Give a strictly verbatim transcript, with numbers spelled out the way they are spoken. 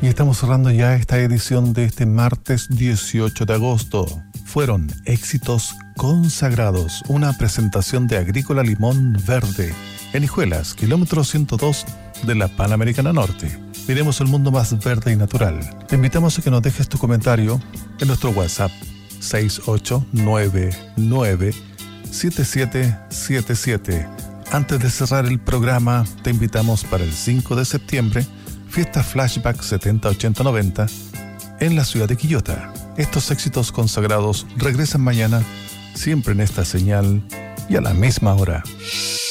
Y estamos cerrando ya esta edición de este martes dieciocho de agosto. Fueron éxitos consagrados, una presentación de Agrícola Limón Verde en Hijuelas, kilómetro ciento dos de la Panamericana Norte. Miremos el mundo más verde y natural. Te invitamos a que nos dejes tu comentario en nuestro WhatsApp seis ocho nueve nueve siete siete siete siete. Antes de cerrar el programa, te invitamos para el cinco de septiembre, fiesta Flashback setenta ochenta noventa en la ciudad de Quillota. Estos éxitos consagrados regresan mañana, siempre en esta señal y a la misma hora.